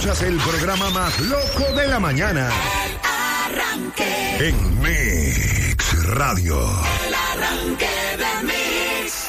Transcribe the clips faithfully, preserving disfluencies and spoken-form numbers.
Escuchas el programa más loco de la mañana. El Arranque. En Mix Radio. El Arranque de Mix.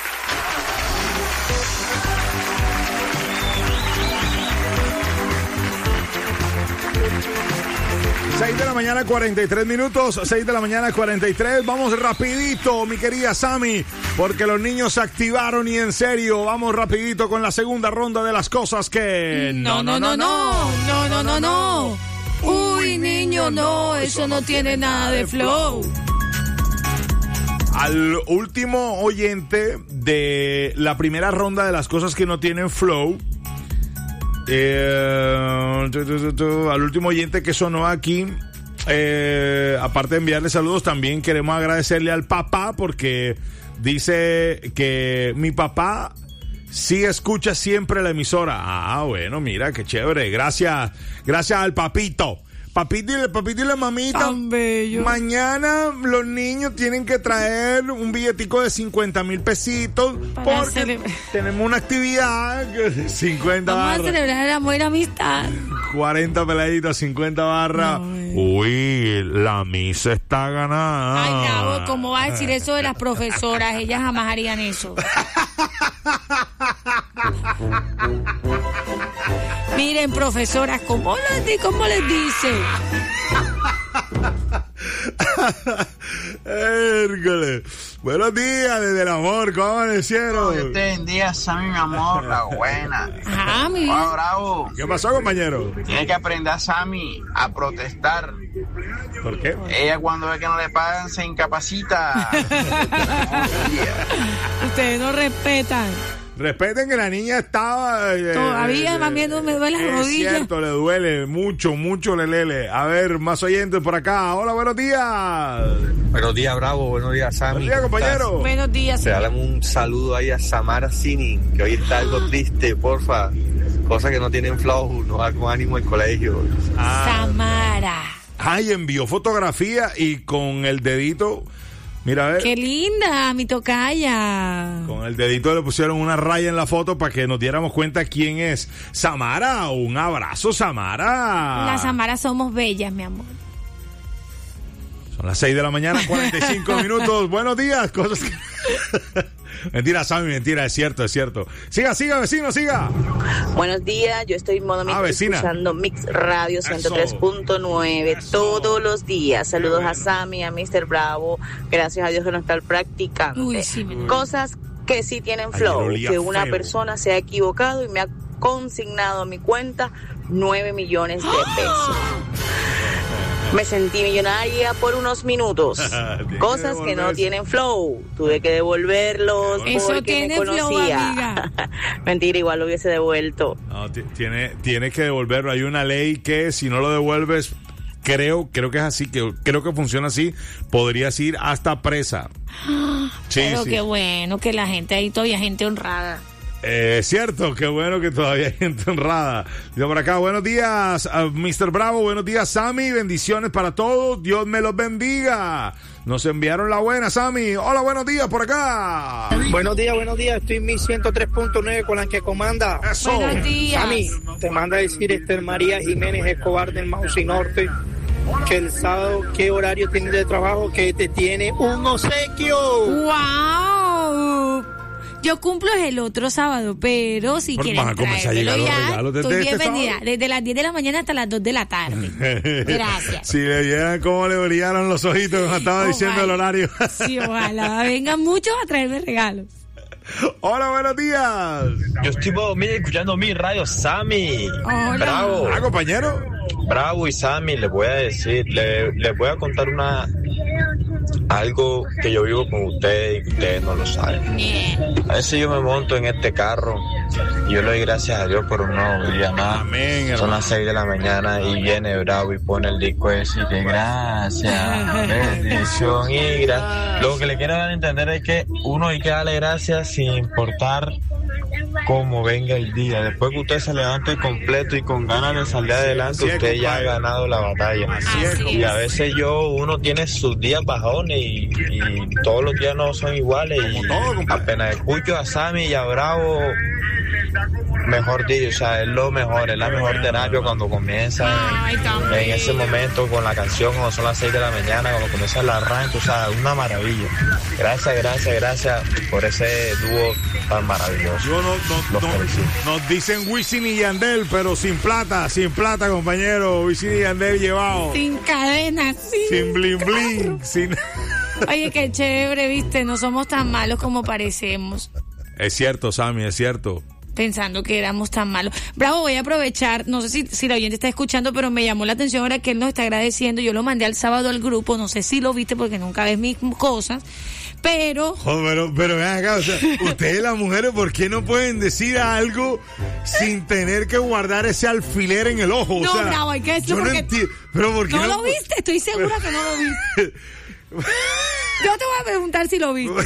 seis de la mañana, cuarenta y tres minutos. seis de la mañana, cuarenta y tres. Vamos rapidito, mi querida Sammy, porque los niños se activaron y en serio. Vamos rapidito con la segunda ronda de las cosas que... No, no, no, no. No, no, no, no. Uy, niño, no. Eso no tiene nada de flow. Al último oyente de la primera ronda de las cosas que no tienen flow... Eh, tu, tu, tu, tu, al último oyente que sonó aquí, eh, aparte de enviarle saludos, también queremos agradecerle al papá porque dice que mi papá sí escucha siempre la emisora. Ah, bueno, mira, qué chévere. Gracias, gracias al papito. Papito, dile, papito, dile, mamita. Tan bello. Mañana los niños tienen que traer un billetico de cincuenta mil pesitos Para porque celebrar. tenemos una actividad que cincuenta Vamos barras. a celebrar el amor y la amistad. cuarenta peladitos, cincuenta barras. No, eh. Uy, la misa está ganada. Ay, Bravo, ¿cómo vas a decir eso de las profesoras? Ellas jamás harían eso. Miren, profesoras, ¿cómo les, di- cómo les dice? Hércules. Buenos días desde el amor, ¿cómo amanecieron? Dios te bendiga, Sammy, mi amor, la buena. Ajá, mi Hola, vida. Bravo. ¿Qué pasó, compañero? Tiene que aprender a Sammy a protestar. ¿Por qué? Ella cuando ve que no le pagan se incapacita. Ustedes no respetan. Respeten que la niña estaba... eh, Todavía, eh, mami, no me duele la es rodilla. cierto, le duele mucho, mucho le lele. A ver, más oyentes por acá. Hola, buenos días. Buenos días, Bravo. Buenos días, Sammy. Buenos días, compañero. Buenos días. Se dale un saludo ahí a Samara Cini, que hoy está algo triste, porfa. Cosas que no tienen flow, no va con ánimo el colegio. Samara. Ay, envió fotografía y con el dedito... Mira, a ver. Qué linda, mi tocaya. Con el dedito le pusieron una raya en la foto para que nos diéramos cuenta quién es. Samara, un abrazo, Samara. Las Samaras somos bellas, mi amor. Son las seis de la mañana, cuarenta y cinco minutos. Buenos días, cosas que... Mentira, Sammy, mentira, es cierto, es cierto. Siga, siga, vecino, siga. Buenos días, yo estoy en modo Mix Ah, vecina. escuchando Mix Radio ciento tres punto nueve Eso. todos los días. Saludos Qué a bueno. Sammy, a mister Bravo. Gracias a Dios que no está el practicante. Uy, sí, me- Cosas que sí tienen Ayer flow. olía Que una feo. persona se ha equivocado y me ha consignado a mi cuenta nueve millones de pesos. Me sentí millonaria por unos minutos. Tiene que Cosas que no devolverse. tienen flow. Tuve que devolverlos Eso porque tiene me flow, conocía. amiga. Mentira, igual lo hubiese devuelto. No, t- tiene, tiene que devolverlo. Hay una ley que si no lo devuelves, creo, creo que es así, que creo que funciona así, podrías ir hasta presa. Sí, Pero sí. qué bueno que la gente ahí todavía gente honrada. Eh, cierto, qué bueno que todavía hay gente honrada. Digo por acá, buenos días, uh, mister Bravo, buenos días, Sammy, bendiciones para todos, Dios me los bendiga. Nos enviaron la buena, Sammy. Hola, buenos días por acá. Buenos días, buenos días. Estoy en mi ciento tres punto nueve con la que comanda. Eso. Buenos días. Sammy, te manda a decir Esther María Jiménez Escobar del Mausi Norte que el sábado, ¿qué horario tienes de trabajo? Que te tiene un obsequio. ¡Wow! Yo cumplo el otro sábado, pero si Pero quieren van a comenzar a traérmelo llegar los ya, regalos desde estoy este bienvenida. sábado. Desde las diez de la mañana hasta las dos de la tarde. Gracias. Si le vieran cómo le brillaron los ojitos, nos estaba Ojalá. diciendo el horario. Sí, ojalá vengan muchos a traerme regalos. Hola, buenos días. Yo estoy mire, escuchando mi radio, Sammy. Hola. Bravo. Ah, compañero. Bravo y Sammy, les voy a decir, le- les voy a contar una algo que yo vivo con ustedes y que ustedes no lo saben. Bien. A veces yo me monto en este carro y yo le doy gracias a Dios por un nuevo día más. Amén, Son hermano. las seis de la mañana y viene Bravo y pone el disco ese y que gracias, bendición y gracias. Lo que le quiero dar a entender es que uno hay que darle gracias sin importar cómo venga el día. Después que usted se levante completo y con ganas de salir adelante, Así es, usted ya ha compadre. ganado la batalla. Así es, Así Y a veces yo, uno tiene sus días bajones y, y todos los días no son iguales. Como Y todo, compadre. apenas escucho a Sammy y a Bravo, mejor dicho, o sea, es lo mejor, es la mejor terapia cuando comienza Ay, en, en ese momento con la canción, cuando son las seis de la mañana, cuando comienza el arranque, o sea, una maravilla. Gracias, gracias, gracias por ese dúo tan maravilloso. Yo no, no, Los no, felicito. nos dicen Wisin y Yandel, pero sin plata, sin plata, compañero. Wisin y Yandel llevado. Sin cadenas, sin, Sin bling bling, sin... Oye, qué chévere, viste, no somos tan malos como parecemos. Es cierto, Sammy, es cierto. Pensando que éramos tan malos. Bravo, voy a aprovechar, no sé si, si la oyente está escuchando, pero me llamó la atención ahora que él nos está agradeciendo. Yo lo mandé al sábado al grupo, no sé si lo viste porque nunca ves mis cosas, pero... Oh, pero, pero ven acá, o sea, ustedes las mujeres, ¿por qué no pueden decir algo sin tener que guardar ese alfiler en el ojo? No, o sea, Bravo, hay que decirlo yo porque... no entiendo, pero ¿por qué ¿No no lo viste? Estoy segura que no lo viste. Yo te voy a preguntar si lo viste.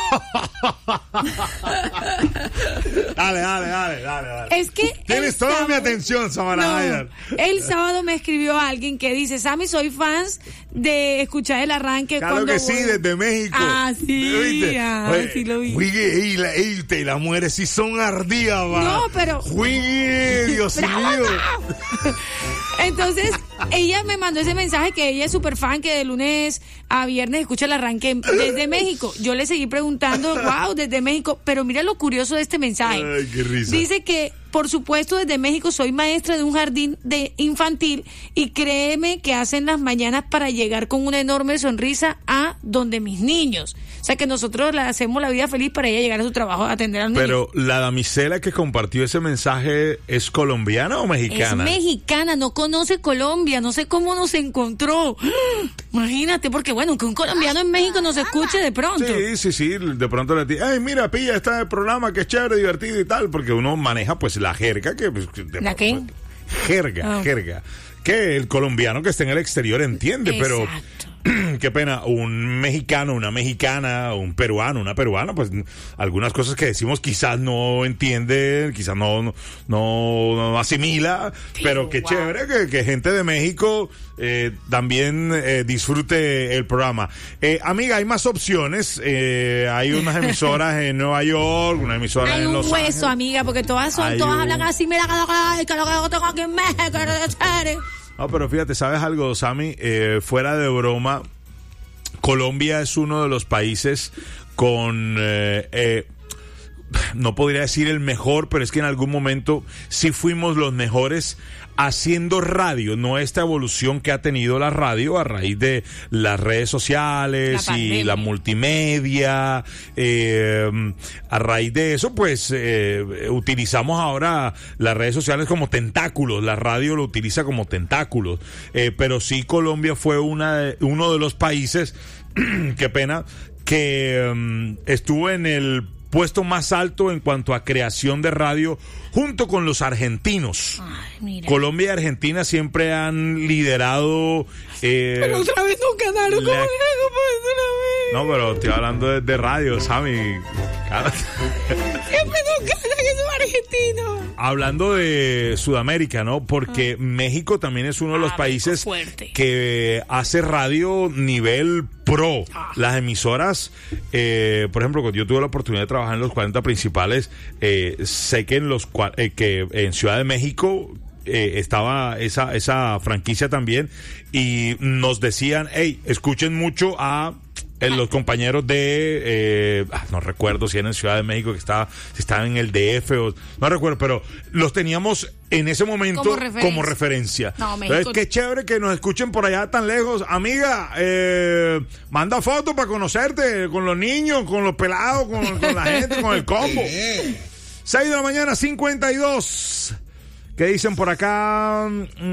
Dale, dale, dale, dale, dale. Es que Tienes el toda sábado- mi atención, Samara No, Hayar. el sábado me escribió alguien que dice, Sammy, soy fans de escuchar el arranque. Claro cuando que sí, voy". desde México. Ah, sí, ¿Viste? ah, Oye, sí lo vi. Oye, y, la, y, y las mujeres sí son ardidas, va. No, pero- Oye, Dios ¡Bravo, mío. no! Entonces, ella me mandó ese mensaje que ella es súper fan, que de lunes a viernes escucha el arranque desde México. Yo le seguí preguntando, wow, desde México, pero mira lo curioso de este mensaje. Ay, qué risa. Dice que, por supuesto, desde México soy maestra de un jardín de infantil y créeme que hacen las mañanas para llegar con una enorme sonrisa a donde mis niños. O sea que nosotros le hacemos la vida feliz para ella llegar a su trabajo a atender a los niños. Pero la damisela que compartió ese mensaje, ¿es colombiana o mexicana? Es mexicana, no conoce Colombia, no sé cómo nos encontró. Imagínate, porque bueno, que un colombiano en México nos escuche de pronto. Sí, sí, sí, de pronto le dice, ay, mira, pilla, está el programa que es chévere, divertido y tal, porque uno maneja pues la jerga que... Pues, de- ¿La qué? Jerga, Ah. jerga. Que el colombiano que está en el exterior entiende, pero... Exacto. Qué pena, un mexicano, una mexicana, un peruano, una peruana, pues algunas cosas que decimos quizás no entiende, quizás no, no, no, no asimila, pero qué wow. chévere que, que gente de México eh, también eh, disfrute el programa. Eh, amiga, hay más opciones, eh, hay unas emisoras en Nueva York, una emisora Hay en un Los hueso, Ángeles. amiga, porque todas son, Hay todas un- hablan así, mira que lo que que lo que tengo aquí en México, que no sé qué. No, pero fíjate, ¿sabes algo, Sammy? Eh, fuera de broma, Colombia es uno de los países con... Eh, eh, no podría decir el mejor, pero es que en algún momento sí fuimos los mejores haciendo radio, no esta evolución que ha tenido la radio a raíz de las redes sociales La y pandemia. la multimedia. Eh, a raíz de eso, pues eh, utilizamos ahora las redes sociales como tentáculos, la radio lo utiliza como tentáculos. Eh, pero sí, Colombia fue una de- uno de los países, qué pena, que um, estuvo en el puesto más alto en cuanto a creación de radio junto con los argentinos. Ay, mira. Colombia y Argentina siempre han liderado... eh, Pero otra vez no ganaron, ¿cómo la- que no puede ser a mí? no, pero estoy hablando de, de radio, Sammy. Cara- Siempre no ganan, que son argentinos. Hablando de Sudamérica, ¿no? Porque México también es uno de los Ah, países México fuerte. que hace radio nivel pro. Ah. Las emisoras, eh, por ejemplo, cuando yo tuve la oportunidad de trabajar en los cuarenta principales, eh, sé que en los cua- eh, que en Ciudad de México eh, estaba esa esa franquicia también y nos decían, hey, escuchen mucho a eh, los compañeros de eh, ah, no recuerdo si era en Ciudad de México que estaba si estaban en el D F o no recuerdo, pero los teníamos en ese momento Como referencia. como referencia. No, Entonces, México- qué chévere que nos escuchen por allá tan lejos. Amiga, eh, manda fotos para conocerte con los niños, con los pelados, con, con la gente, con el combo. seis de la mañana, cincuenta y dos. ¿Qué dicen por acá?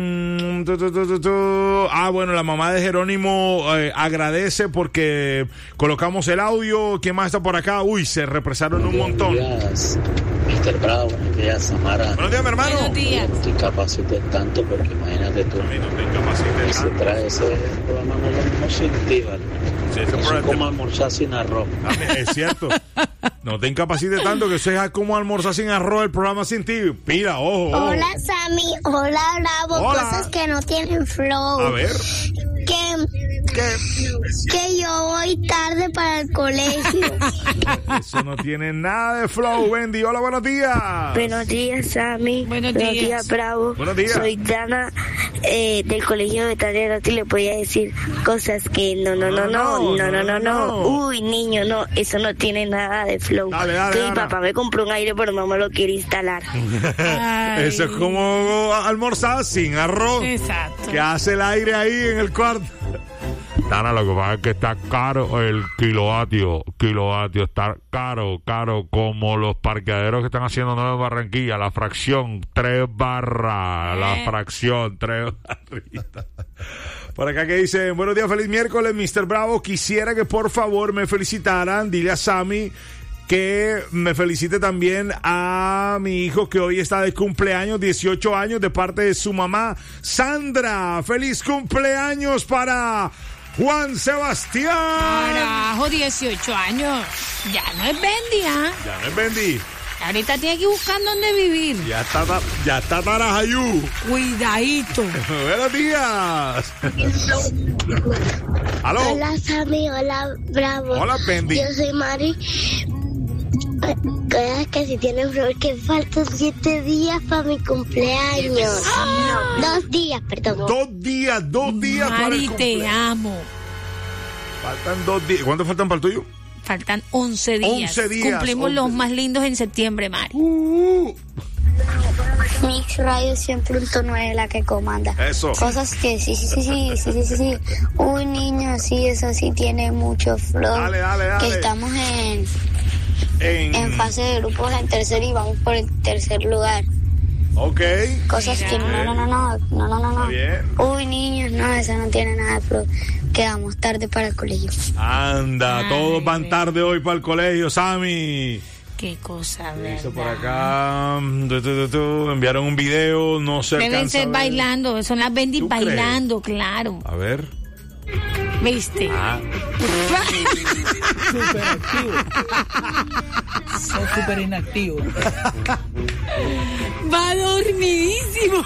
Mm, tu, tu, tu, tu, tu. Ah, bueno, la mamá de Jerónimo eh, agradece porque colocamos el audio. ¿Quién más está por acá? Uy, se represaron un montón. Buenos días, mister Bravo. Buenos días, Samara. Buenos días, mi hermano. Buenos días. No te incapacites tanto porque imagínate tú. A mí no te incapacites Se tanto. trae ese programa no lo mismo sin ti, ¿vale? Sí, ese Eso es programa- como almorzar sin arroz. Es cierto. No te incapacites tanto que sea como almorzar sin arroz el programa sin ti. Pila, ojo, ojo. Hola Sammy, hola Bravo, Hola. cosas que no tienen flow. A ver. Que ¿Qué? que yo voy tarde para el colegio. Eso no tiene nada de flow, Wendy. Hola, buenos días. Buenos días, Sammy. Buenos Buenos días. días, Bravo. Buenos días. Soy Dana eh, del colegio de Betania. Y le voy a decir cosas que no, no, no, no, no, no, no, no. Uy, niño, no, eso no tiene nada de flow. Dale, dale, que mi Dana. papá me compró un aire, pero no me lo quiere instalar. Ay. Eso es como almorzar sin arroz. Exacto. Que hace el aire ahí en el cuarto. Dana, lo que pasa es que está caro el kilovatio. Kilovatio está caro, caro. Como los parqueaderos que están haciendo nueva en Barranquilla. La fracción, tres barras. La Eh. fracción, tres barritas. Por acá que dicen, buenos días, feliz miércoles, mister Bravo. Quisiera que por favor me felicitaran. Dile a Sammy que me felicite también a mi hijo que hoy está de cumpleaños, dieciocho años, de parte de su mamá, Sandra. ¡Feliz cumpleaños para Juan Sebastián! Carajo, dieciocho años. Ya no es Bendy, ¿ah? Ya no es Bendy. Ahorita tiene que ir buscando dónde vivir. Ya está, ta- ya está Tarajayú. Cuidadito. Buenos días. ¿Aló? Hola, Sammy. Hola, Bravo. Hola, Bendy. Yo soy Mari. Cosas que si tienen flor, que faltan siete días para mi cumpleaños. Dos días, perdón. Dos días, dos días para el Mari, te cumpleaños. amo. Faltan dos días. ¿Cuánto faltan para el tuyo? Faltan once días. once días, Cumplimos once. los más lindos en septiembre, Mari. Uh, Mix Radio cien punto nueve, la que comanda. Eso. Cosas que sí, sí, sí, sí, sí, sí, sí, sí. Un niño, sí, eso sí tiene mucho flow. Dale, dale, dale. Que estamos en, En... en fase de grupos en tercer y vamos por el tercer lugar. Ok. Cosas Mira. que no, no, no, no, no, no, no, no. Está bien. Uy, niños, no, eso no tiene nada de flow. Quedamos tarde para el colegio. Anda, Ay, todos van bebé. tarde hoy para el colegio, Sammy. Qué cosa, Dice ¿verdad? por acá, tu, tu, tu, tu, enviaron un video, no se Deben alcanza a ser ver. bailando, son las Bendy ¿Tú crees? bailando, claro. A ver. ¿Viste? Ah, Súper activo. Son súper inactivos. Va dormidísimo.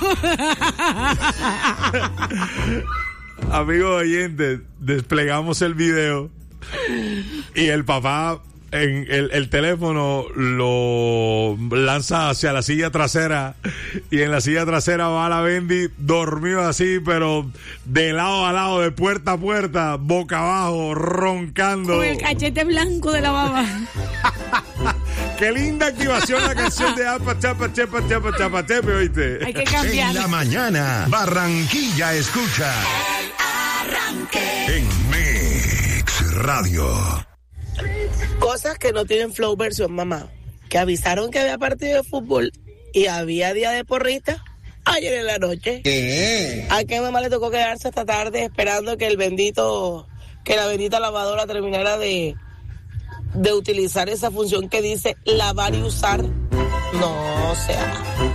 amigos oyentes, desplegamos el video y el papá en el, el teléfono lo lanza hacia la silla trasera y en la silla trasera va la Bendy dormido así, pero de lado a lado, de puerta a puerta, boca abajo, roncando. Con el cachete blanco de la baba. Qué linda activación la canción de Apa Chapa Chepa Chapa Chapa Chepe, ¿oíste? Hay que En cambiar. la mañana, Barranquilla escucha El arranque. en Mix Radio. Cosas que no tienen flow versión mamá. Que avisaron que había partido de fútbol y había día de porrista ayer en la noche. ¿Qué? ¿A qué mamá le tocó quedarse esta tarde esperando que el bendito, que la bendita lavadora terminara de, de utilizar esa función que dice lavar y usar? No, o sea.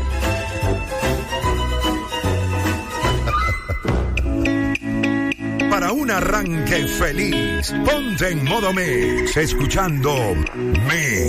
Para un arranque feliz, ponte en modo Mix, escuchando Mix.